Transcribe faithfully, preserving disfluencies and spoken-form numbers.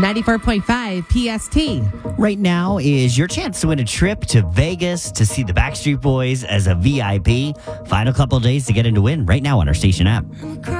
ninety-four point five P S T. Right now is your chance to win a trip to Vegas to see the Backstreet Boys as a V I P. Final couple days to get in to win right now on our station app.